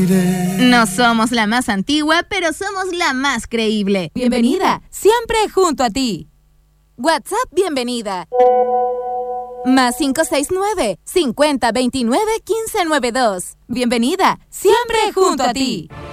seguiré. No somos la más antigua, pero somos la más creíble. Bienvenida, siempre junto a ti. WhatsApp bienvenida. Más 569 5029 1592. Bienvenida, siempre junto a ti.